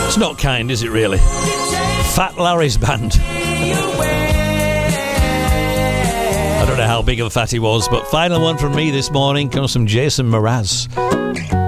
It's not kind, is it really? Fat Larry's band. I don't know how big of a fat he was, but final one from me this morning comes from Jason Mraz.